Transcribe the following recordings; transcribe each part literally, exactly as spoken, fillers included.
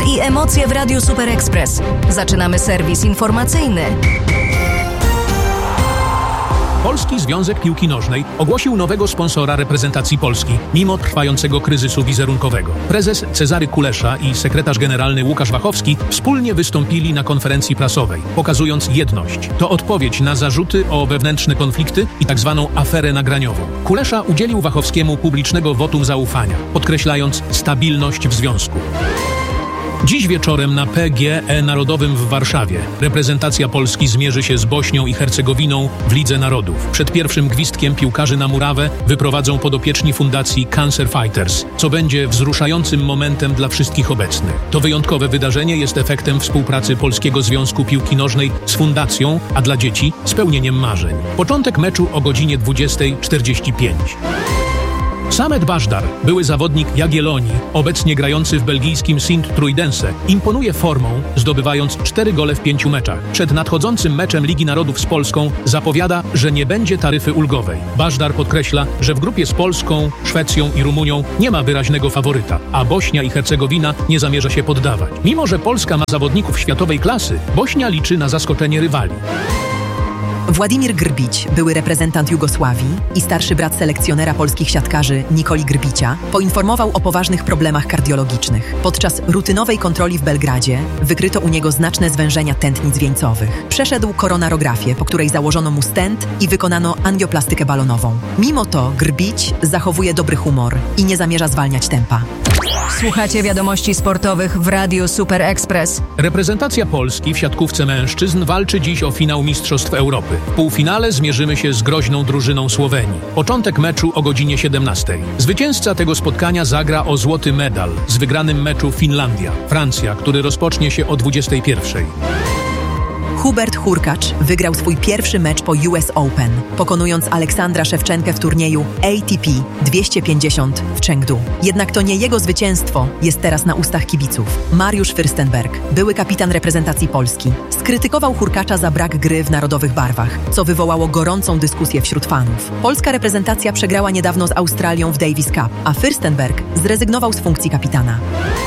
Sport i emocje w Radiu Super Express. Zaczynamy serwis informacyjny. Polski Związek Piłki Nożnej ogłosił nowego sponsora reprezentacji Polski, mimo trwającego kryzysu wizerunkowego. Prezes Cezary Kulesza i sekretarz generalny Łukasz Wachowski wspólnie wystąpili na konferencji prasowej, pokazując jedność. To odpowiedź na zarzuty o wewnętrzne konflikty i tak zwaną aferę nagraniową. Kulesza udzielił Wachowskiemu publicznego wotum zaufania, podkreślając stabilność w związku. Dziś wieczorem na P G E Narodowym w Warszawie reprezentacja Polski zmierzy się z Bośnią i Hercegowiną w Lidze Narodów. Przed pierwszym gwizdkiem piłkarzy na murawę wyprowadzą podopieczni fundacji Cancer Fighters, co będzie wzruszającym momentem dla wszystkich obecnych. To wyjątkowe wydarzenie jest efektem współpracy Polskiego Związku Piłki Nożnej z Fundacją, a dla dzieci spełnieniem marzeń. Początek meczu o godzinie dwudziesta czterdzieści pięć. Samet Bajdar, były zawodnik Jagiellonii, obecnie grający w belgijskim Sint-Truidense, imponuje formą, zdobywając cztery gole w pięciu meczach. Przed nadchodzącym meczem Ligi Narodów z Polską zapowiada, że nie będzie taryfy ulgowej. Bajdar podkreśla, że w grupie z Polską, Szwecją i Rumunią nie ma wyraźnego faworyta, a Bośnia i Hercegowina nie zamierza się poddawać. Mimo że Polska ma zawodników światowej klasy, Bośnia liczy na zaskoczenie rywali. Władimir Grbić, były reprezentant Jugosławii i starszy brat selekcjonera polskich siatkarzy Nikoli Grbicia, poinformował o poważnych problemach kardiologicznych. Podczas rutynowej kontroli w Belgradzie wykryto u niego znaczne zwężenia tętnic wieńcowych. Przeszedł koronarografię, po której założono mu stent i wykonano angioplastykę balonową. Mimo to Grbić zachowuje dobry humor i nie zamierza zwalniać tempa. Słuchacie wiadomości sportowych w Radiu Super Express. Reprezentacja Polski w siatkówce mężczyzn walczy dziś o finał Mistrzostw Europy. W półfinale zmierzymy się z groźną drużyną Słowenii. Początek meczu o godzinie siedemnastej. Zwycięzca tego spotkania zagra o złoty medal z wygranym meczu Finlandia. Francja, który rozpocznie się o dwudziestej pierwszej. Hubert Hurkacz wygrał swój pierwszy mecz po U S Open, pokonując Aleksandra Szewczenkę w turnieju A T P dwieście pięćdziesiąt w Chengdu. Jednak to nie jego zwycięstwo jest teraz na ustach kibiców. Mariusz Fürstenberg, były kapitan reprezentacji Polski, skrytykował Hurkacza za brak gry w narodowych barwach, co wywołało gorącą dyskusję wśród fanów. Polska reprezentacja przegrała niedawno z Australią w Davis Cup, a Fürstenberg zrezygnował z funkcji kapitana.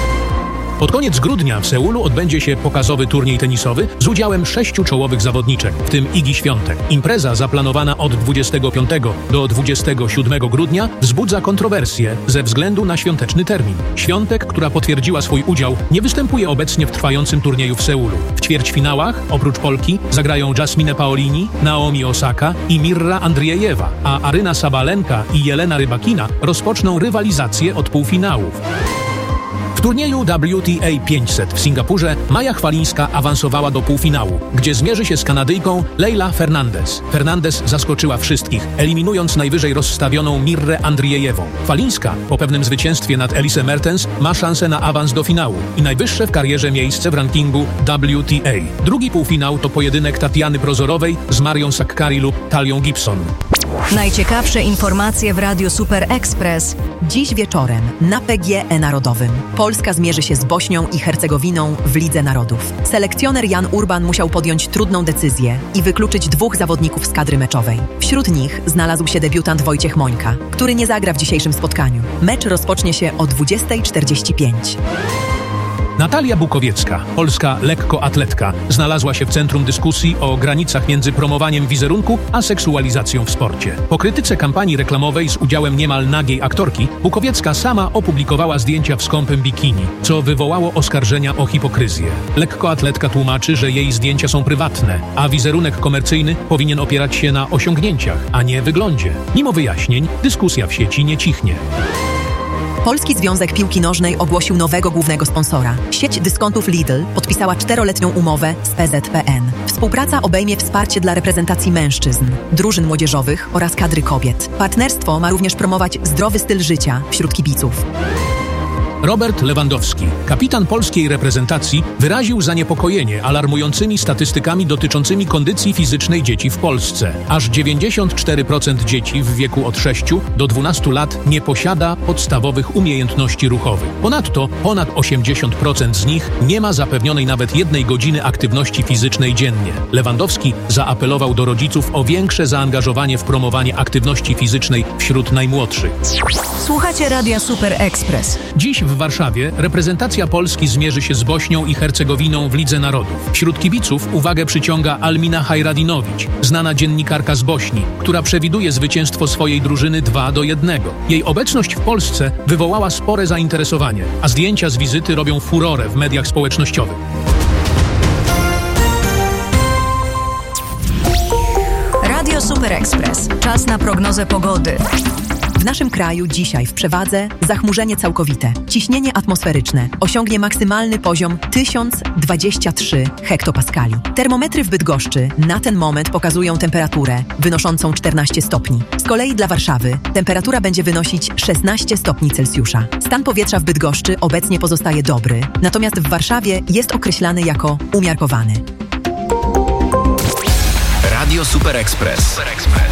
Pod koniec grudnia w Seulu odbędzie się pokazowy turniej tenisowy z udziałem sześciu czołowych zawodniczek, w tym Igi Świątek. Impreza zaplanowana od dwudziestego piątego do dwudziestego siódmego grudnia wzbudza kontrowersje ze względu na świąteczny termin. Świątek, która potwierdziła swój udział, nie występuje obecnie w trwającym turnieju w Seulu. W ćwierćfinałach, oprócz Polki, zagrają Jasmine Paolini, Naomi Osaka i Mirra Andriejewa, a Aryna Sabalenka i Jelena Rybakina rozpoczną rywalizację od półfinałów. W turnieju W T A pięćset w Singapurze Maja Chwalińska awansowała do półfinału, gdzie zmierzy się z Kanadyjką Leila Fernandez. Fernandez zaskoczyła wszystkich, eliminując najwyżej rozstawioną Mirrę Andriejewą. Chwalińska po pewnym zwycięstwie nad Elise Mertens ma szansę na awans do finału i najwyższe w karierze miejsce w rankingu W T A. Drugi półfinał to pojedynek Tatiany Prozorowej z Marią Sakkari lub Talią Gibson. Najciekawsze informacje w Radiu Super Express. Dziś wieczorem na P G E Narodowym Polska zmierzy się z Bośnią i Hercegowiną w Lidze Narodów. Selekcjoner Jan Urban musiał podjąć trudną decyzję i wykluczyć dwóch zawodników z kadry meczowej. Wśród nich znalazł się debiutant Wojciech Mońka, który nie zagra w dzisiejszym spotkaniu. Mecz rozpocznie się o dwudziesta czterdzieści pięć. Natalia Bukowiecka, polska lekkoatletka, znalazła się w centrum dyskusji o granicach między promowaniem wizerunku a seksualizacją w sporcie. Po krytyce kampanii reklamowej z udziałem niemal nagiej aktorki, Bukowiecka sama opublikowała zdjęcia w skąpym bikini, co wywołało oskarżenia o hipokryzję. Lekkoatletka tłumaczy, że jej zdjęcia są prywatne, a wizerunek komercyjny powinien opierać się na osiągnięciach, a nie wyglądzie. Mimo wyjaśnień, dyskusja w sieci nie cichnie. Polski Związek Piłki Nożnej ogłosił nowego głównego sponsora. Sieć dyskontów Lidl podpisała czteroletnią umowę z P Z P N. Współpraca obejmie wsparcie dla reprezentacji mężczyzn, drużyn młodzieżowych oraz kadry kobiet. Partnerstwo ma również promować zdrowy styl życia wśród kibiców. Robert Lewandowski, kapitan polskiej reprezentacji, wyraził zaniepokojenie alarmującymi statystykami dotyczącymi kondycji fizycznej dzieci w Polsce. Aż dziewięćdziesiąt cztery procent dzieci w wieku od sześciu do dwunastu lat nie posiada podstawowych umiejętności ruchowych. Ponadto ponad osiemdziesiąt procent z nich nie ma zapewnionej nawet jednej godziny aktywności fizycznej dziennie. Lewandowski zaapelował do rodziców o większe zaangażowanie w promowanie aktywności fizycznej wśród najmłodszych. Słuchacie Radia Super Express. Dziś w Warszawie reprezentacja Polski zmierzy się z Bośnią i Hercegowiną w Lidze Narodów. Wśród kibiców uwagę przyciąga Almina Hajradinowicz, znana dziennikarka z Bośni, która przewiduje zwycięstwo swojej drużyny dwa do jednego. Jej obecność w Polsce wywołała spore zainteresowanie, a zdjęcia z wizyty robią furorę w mediach społecznościowych. Radio Super Express. Czas na prognozę pogody. W naszym kraju dzisiaj w przewadze zachmurzenie całkowite. Ciśnienie atmosferyczne osiągnie maksymalny poziom tysiąc dwadzieścia trzy hektopaskali. Termometry w Bydgoszczy na ten moment pokazują temperaturę wynoszącą czternaście stopni. Z kolei dla Warszawy temperatura będzie wynosić szesnaście stopni Celsjusza. Stan powietrza w Bydgoszczy obecnie pozostaje dobry, natomiast w Warszawie jest określany jako umiarkowany. Radio Super Express.